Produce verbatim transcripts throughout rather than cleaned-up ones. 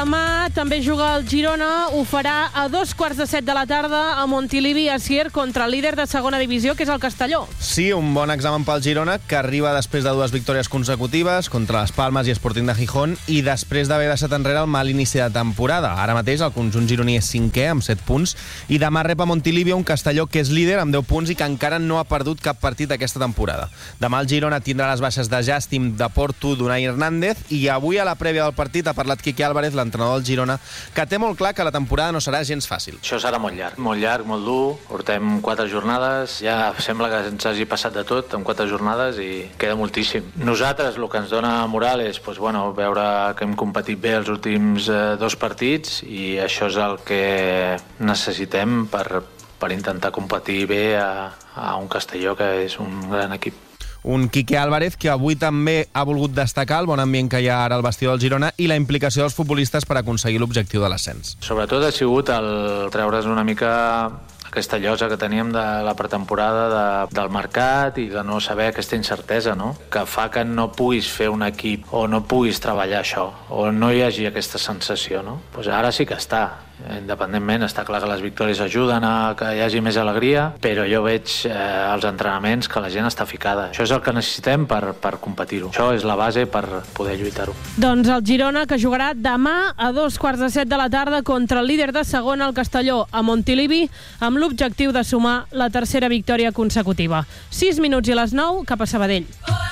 demà també juga el Girona, ho farà a dos quarts de set de la tarda a Montilivi, a Sier, contra el líder de segona divisió, que és el Castelló. Sí, un bon examen pel Girona, que arriba després de dues victòries consecutives contra les Palmes i Sporting de Gijón i després d'haver deixat enrere el mal inici de temporada. Ara mateix el conjunt gironí és cinquè amb set punts i demà rep a Montilivi un Castelló que és líder amb deu punts i que encara no ha perdut cap partit aquesta temporada. Demà el Girona tindrà les baixes de Justin, de Porto, d'Unai Hernández, i avui a la prèvia del partit ha parlat Quique Álvarez, l'entrenador del Girona, que té molt clar que la temporada no serà gens fàcil. Això serà molt llarg, molt llarg, molt dur. Portem quatre jornades, ja sembla que ens hagi passat de tot en quatre jornades i queda moltíssim. Nosaltres el que ens dona moral és pues, bueno, veure que hem competit bé els últims eh, dos partits i això és el que necessitem per, per intentar competir bé a, a un Castelló que és un gran equip. Un Quique Álvarez que avui també ha volgut destacar el bon ambient que hi ha ara al vestidor del Girona i la implicació dels futbolistes per aconseguir l'objectiu de l'ascens. Sobretot ha sigut el treure's una mica aquesta llosa que teníem de la pretemporada de, del mercat i de no saber aquesta incertesa, no? Que fa que no puguis fer un equip o no puguis treballar això o no hi hagi aquesta sensació, no? Pues ara sí que està. Independentment, està clar que les victòries ajuden a que hi hagi més alegria, però jo veig eh, als entrenaments que la gent està ficada. Això és el que necessitem per, per competir-ho. Això és la base per poder lluitar-ho. Doncs el Girona, que jugarà demà a dos quarts de set de la tarda contra el líder de segona, el Castelló, a Montilivi, amb l'objectiu de sumar la tercera victòria consecutiva. sis minuts i les nou, cap a Sabadell.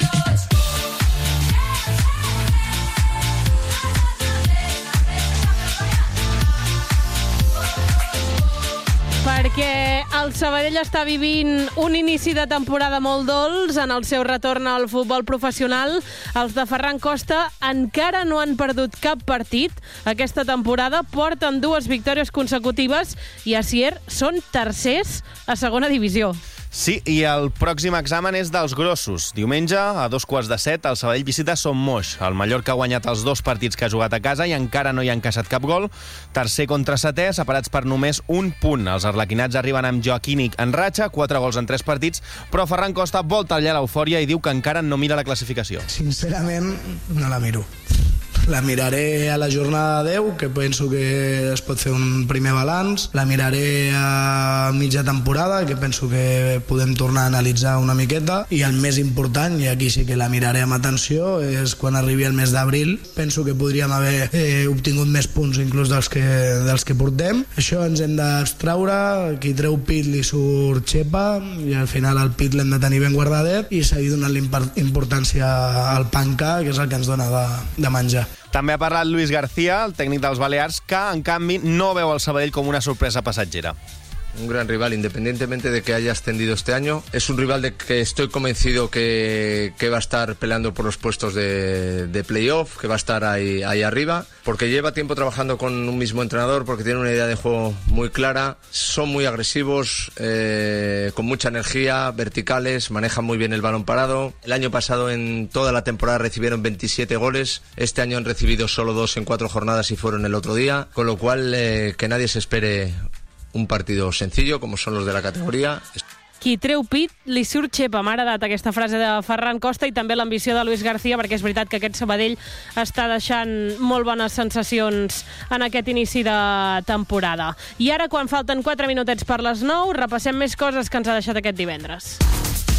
Perquè el Sabadell està vivint un inici de temporada molt dolç en el seu retorn al futbol professional. Els de Ferran Costa encara no han perdut cap partit aquesta temporada, porten dues victòries consecutives i a Sier són tercers a segona divisió. Sí, i el pròxim examen és dels grossos. Diumenge, a dos quarts de set, el Sabadell visita Son Moix. El Mallorca ha guanyat els dos partits que ha jugat a casa i encara no hi ha encaixat cap gol. Tercer contra setè, separats per només un punt. Els arlequinats arriben amb Joaquínic en ratxa, quatre gols en tres partits, però Ferran Costa vol tallar l'eufòria i diu que encara no mira la classificació. Sincerament, no la miro. La miraré a la jornada deu, que penso que es pot fer un primer balanç. La miraré a mitja temporada, que penso que podem tornar a analitzar una miqueta. I el més important, i aquí sí que la miraré amb atenció, és quan arribi el mes d'abril. Penso que podríem haver eh, obtingut més punts inclús dels que, dels que portem. Això ens hem d'extraure. Qui treu pit li surt xepa i al final el pit l'hem de tenir ben guardadet i seguir donant importància al panca, que és el que ens dona de, de menjar. També ha parlat Luis García, el tècnic dels Balears, que, en canvi, no veu el Sabadell com una sorpresa passatgera. Un gran rival, independientemente de que haya ascendido este año. Es un rival de que estoy convencido que, que va a estar peleando por los puestos de, de playoff, que va a estar ahí, ahí arriba, porque lleva tiempo trabajando con un mismo entrenador, porque tiene una idea de juego muy clara, son muy agresivos, eh, con mucha energía, verticales, manejan muy bien el balón parado. El año pasado en toda la temporada recibieron veintisiete goles, este año han recibido solo dos en cuatro jornadas y fueron el otro día, con lo cual eh, que nadie se espere un partido sencillo, como son los de la categoría. Qui treu pit li surt xepa. M'ha agradat aquesta frase de Ferran Costa i també l'ambició de Luis García, perquè és veritat que aquest Sabadell està deixant molt bones sensacions en aquest inici de temporada. I ara, quan falten quatre minutets per les nou, repassem més coses que ens ha deixat aquest divendres.